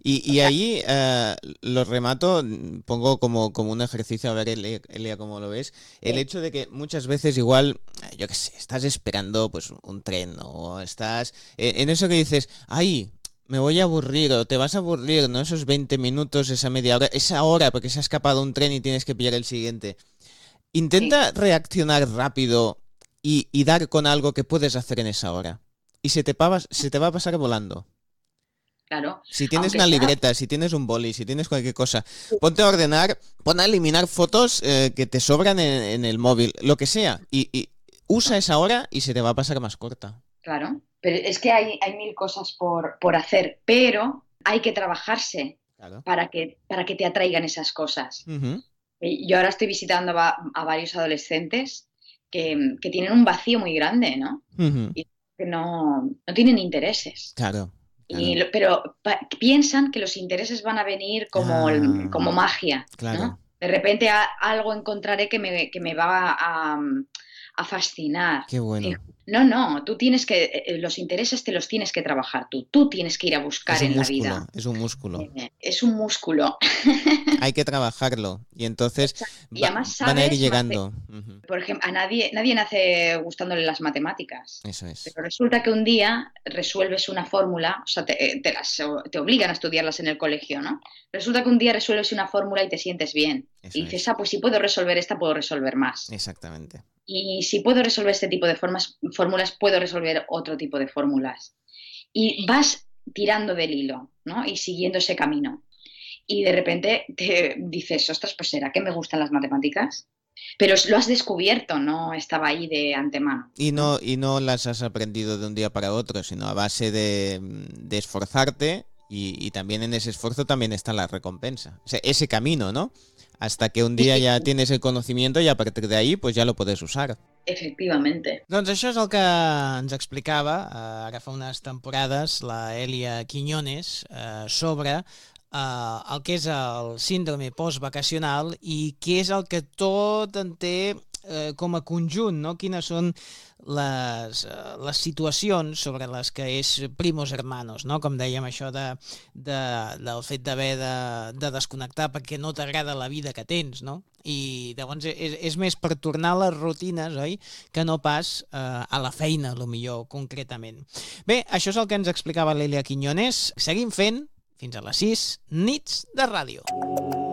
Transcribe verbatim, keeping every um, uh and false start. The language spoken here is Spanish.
Y, y ahí eh, lo remato, pongo como, como un ejercicio, a ver, Elia, Elia, cómo lo ves. El Sí, hecho de que muchas veces igual, yo qué sé, estás esperando pues un tren, ¿no? O estás eh, en eso que dices, ay, me voy a aburrir o te vas a aburrir, ¿no? Esos veinte minutos, esa media hora, esa hora porque se ha escapado un tren y tienes que pillar el siguiente. sí, Intenta reaccionar rápido y, y dar con algo que puedes hacer en esa hora. Y se te, pa- se te va a pasar volando. claro. Si tienes Aunque una sea, libreta, si tienes un boli, si tienes cualquier cosa, ponte a ordenar, pon a eliminar fotos eh, que te sobran en, en el móvil, lo que sea. Y, y usa esa hora y se te va a pasar más corta. claro, pero es que hay, hay mil cosas por, por hacer, pero hay que trabajarse Claro. para que, para que te atraigan esas cosas. Ujú, Y Yo ahora estoy visitando a, va- a varios adolescentes que, que tienen un vacío muy grande, ¿no? ujú. Y que no, no tienen intereses. Claro, Y claro. lo- pero pa- piensan que los intereses van a venir como, el- Ah, como magia, claro. ¿no? De repente a- algo encontraré que me, que me va a, a fascinar. Qué Y bueno. no, no, tú tienes que, eh, los intereses te los tienes que trabajar tú, tú tienes que ir a Es buscar un en la músculo, vida. es un músculo. Eh, es un músculo. Hay que trabajarlo y entonces Y va- además van a ir sabes, mate- llegando. Ujú. por ejemplo, a nadie, nadie nace gustándole las matemáticas. Eso es. Pero resulta que un día resuelves una fórmula, o sea, te, te las- te obligan a estudiarlas en el colegio, ¿no? Resulta que un día resuelves una fórmula y te sientes bien. Y Eso dices, es. ah, pues si puedo resolver esta, puedo resolver más. Exactamente. Y si puedo resolver este tipo de formas, fórmulas, puedo resolver otro tipo de fórmulas. Y vas tirando del hilo, ¿no? Y siguiendo ese camino. Y de repente te dices, ostras, pues ¿será que me gustan las matemáticas? Pero lo has descubierto, no estaba ahí de antemano, Y ¿no? no, y no las has aprendido de un día para otro, sino a base de, de esforzarte y, y también en ese esfuerzo también está la recompensa. O sea, ese camino, ¿no? Hasta que un Sí, día sí, ya sí, tienes el conocimiento y a partir de ahí pues ya lo puedes usar. efectivamente. Doncs això és el que ens explicava eh, ara fa unes temporades la Elia Quiñones eh, sobre eh, el que és el síndrome postvacacional i què és el que tot en té eh, com a conjunt, no? Quines són les, eh, les situacions sobre les que és primos hermanos, no? Com dèiem, això de, de, del fet d'haver de, de desconnectar perquè no t'agrada la vida que tens, no? I llavors és, és més per tornar a les rutines, oi?, que no pas eh, a la feina, a lo millor, concretament. Bé, això és el que ens explicava l'Elia Quiñones. Seguim fent fins a les sis nits de ràdio.